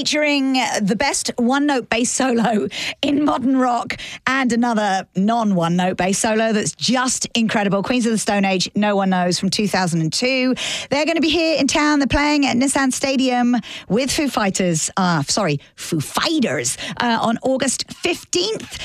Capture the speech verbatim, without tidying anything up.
featuring the best one-note bass solo in modern rock and another non-one-note bass solo that's just incredible. Queens of the Stone Age, No One Knows, from two thousand two. They're going to be here in town. They're playing at Nissan Stadium with Foo Fighters, uh, sorry, Foo Fighters, uh, on August fifteenth.